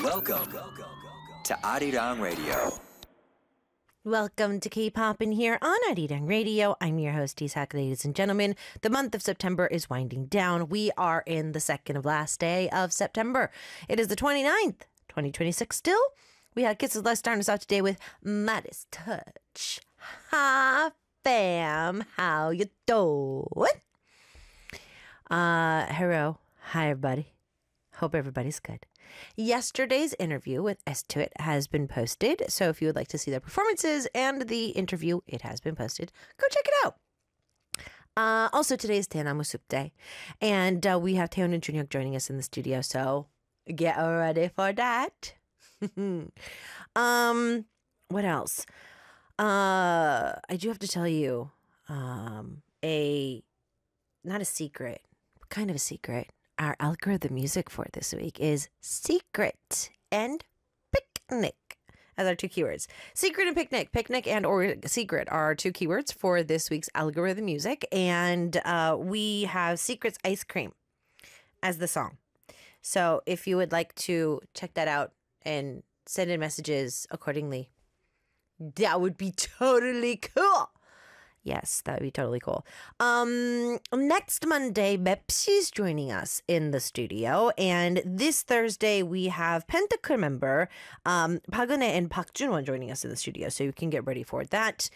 Welcome to Arirang Radio. Welcome to K-Pop in here on Arirang Radio. I'm your host, Isak. Ladies and gentlemen, the month of September is winding down. We are in the second of last day of September. It is the 29th, 2026 still. We had Kisses Less starting us out today with Modest Touch. Hi, fam. How you doing? Hello. Hi, everybody. Hope everybody's good. Yesterday's interview with S2IT has been posted. So if you would like to see their performances and the interview, it has been posted. Go check it out. Also, today is Taeyeon Musup Day. And we have Taeyeon and Junhyuk joining us in the studio. So get ready for that. What else? I do have to tell you not a secret, but kind of a secret. Our algorithm music for this week is secret and picnic as our two keywords. Secret and picnic. Picnic and or secret are our two keywords for this week's algorithm music. And we have Secret's Ice Cream as the song. So if you would like to check that out and send in messages accordingly, that would be totally cool. Yes, that would be totally cool. Next Monday, Mepsi's joining us in the studio. And this Thursday, we have Pentacle member Park Eun-hye and Park Jun-won joining us in the studio. So you can get ready for that.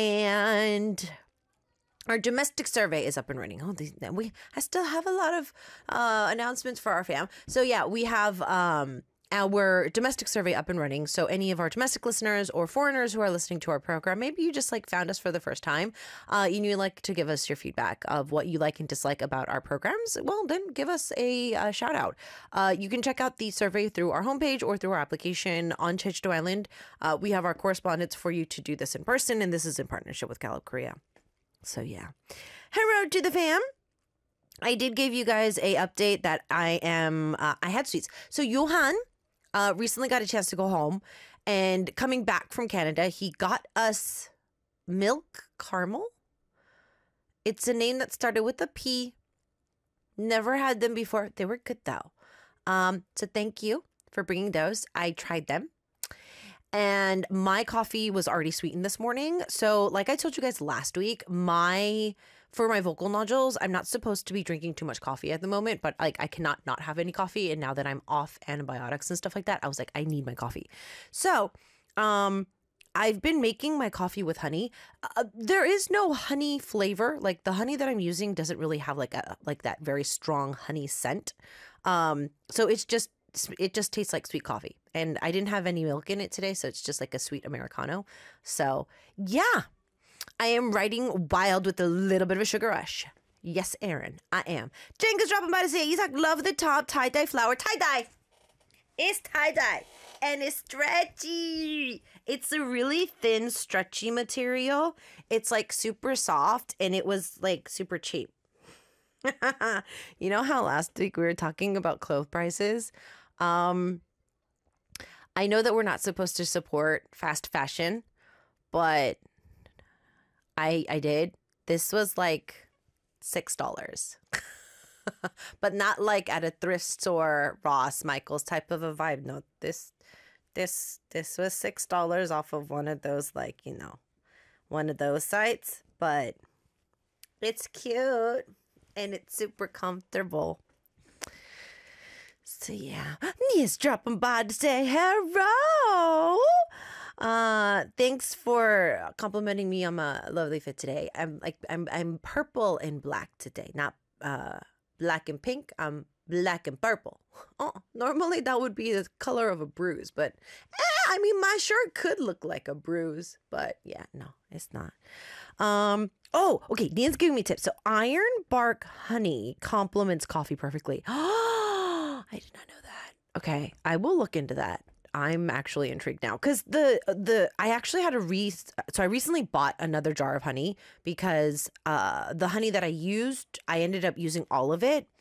And our domestic survey is up and running. I still have a lot of announcements for our fam. So yeah, we have our domestic survey up and running. So any of our domestic listeners or foreigners who are listening to our program, maybe you just found us for the first time, you'd like to give us your feedback of what you like and dislike about our programs, well, then give us a shout out. You can check out the survey through our homepage or through our application on Jeju-do Island. We have our correspondence for you to do this in person, and this is in partnership with Gallup Korea. So yeah. Hello to the fam. I did give you guys a update that I had sweets. So Johan recently got a chance to go home, and coming back from Canada, he got us milk caramel. It's a name that started with a P. Never had them before. They were good though. So thank you for bringing those. I tried them. And my coffee was already sweetened this morning. So like I told you guys last week, for my vocal nodules, I'm not supposed to be drinking too much coffee at the moment, but I cannot not have any coffee. And now that I'm off antibiotics and stuff like that, I was like, I need my coffee. So I've been making my coffee with honey. There is no honey flavor. Like the honey that I'm using doesn't really have like that very strong honey scent. So it just tastes like sweet coffee. And I didn't have any milk in it today, so it's just like a sweet Americano. So yeah, I am riding wild with a little bit of a sugar rush. Yes, Aaron, I am. Jink is dropping by to say, Isak, love the top tie-dye flower. Tie-dye! It's tie-dye. And it's stretchy. It's a really thin, stretchy material. It's like super soft, and it was like super cheap. You know how last week we were talking about clothes prices? I know that we're not supposed to support fast fashion, but I did. This was like $6. But not like at a thrift store, Ross, Michaels type of a vibe. No, this was $6 off of one of those, one of those sites. But it's cute and it's super comfortable. So yeah, Nia's dropping by to say hello. Thanks for complimenting me on my lovely fit today. I'm purple and black today, not black and pink. I'm black and purple. Oh, normally that would be the color of a bruise, but my shirt could look like a bruise, but yeah, no, it's not. Oh, okay. Nia's giving me tips. So iron bark honey complements coffee perfectly. I did not know that. Okay, I will look into that. I'm actually intrigued now because I actually had so I recently bought another jar of honey because the honey that I used, I ended up using all of it,